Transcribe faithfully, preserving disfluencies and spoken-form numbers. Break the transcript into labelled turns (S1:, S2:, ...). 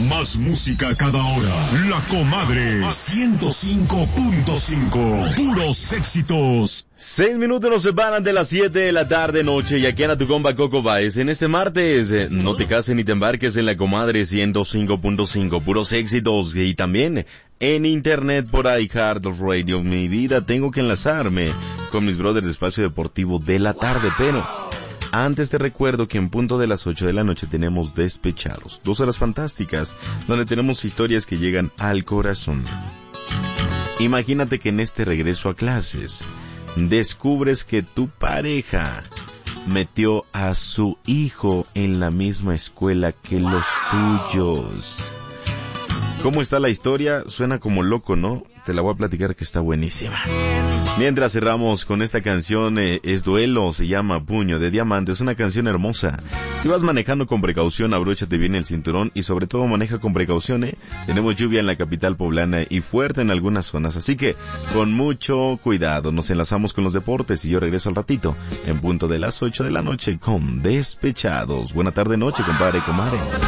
S1: Más música cada hora. La Comadre ciento cinco punto cinco. Puros éxitos.
S2: Seis minutos nos separan de las siete de la tarde noche y aquí en tu compa Coco Baez. En este martes, eh, no te cases ni te embarques en La Comadre ciento cinco punto cinco. Puros éxitos y también en internet por iHeartRadio. Mi vida, tengo que enlazarme con mis brothers de Espacio Deportivo de la tarde, pero antes te recuerdo que en punto de las ocho de la noche tenemos Despechados, dos horas fantásticas, donde tenemos historias que llegan al corazón. Imagínate que en este regreso a clases, descubres que tu pareja metió a su hijo en la misma escuela que los tuyos. ¿Cómo está la historia? Suena como loco, ¿no? Te la voy a platicar que está buenísima. Mientras cerramos con esta canción, eh, es Duelo, se llama Puño de Diamante, es una canción hermosa. Si vas manejando con precaución, abróchate bien el cinturón y sobre todo maneja con precaución, ¿eh? Tenemos lluvia en la capital poblana y fuerte en algunas zonas, así que con mucho cuidado. Nos enlazamos con los deportes y yo regreso al ratito, en punto de las ocho de la noche con Despechados. Buena tarde noche, compadre y comadre.